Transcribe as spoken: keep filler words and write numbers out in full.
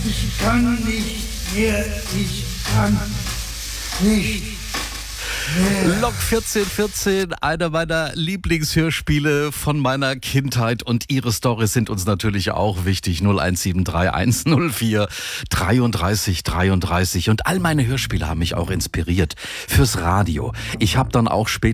Ich kann nicht mehr, ich kann nicht mehr. Lok vierzehn vierzehn, einer meiner Lieblingshörspiele von meiner Kindheit, und Ihre Storys sind uns natürlich auch wichtig. null eins sieben drei eins null vier dreiunddreißig dreiunddreißig. Und all meine Hörspiele haben mich auch inspiriert fürs Radio. Ich habe dann auch später